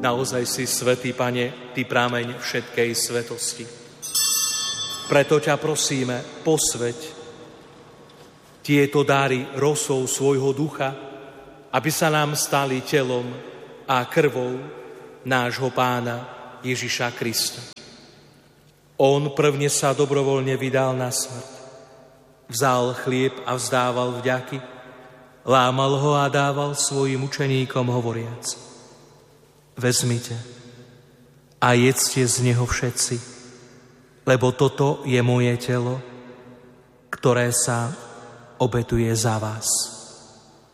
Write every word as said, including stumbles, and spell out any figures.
Naozaj si svätý, Pane, Ty prameň všetkej svetosti. Preto ťa prosíme, posväť tieto dary rosou svojho ducha, aby sa nám stali telom a krvou nášho Pána Ježiša Krista. On prvne sa dobrovoľne vydal na smrť. Vzal chlieb a vzdával vďaky, lámal ho a dával svojim učeníkom hovoriac: Vezmite a jedzte z neho všetci, lebo toto je moje telo, ktoré sa obetuje za vás.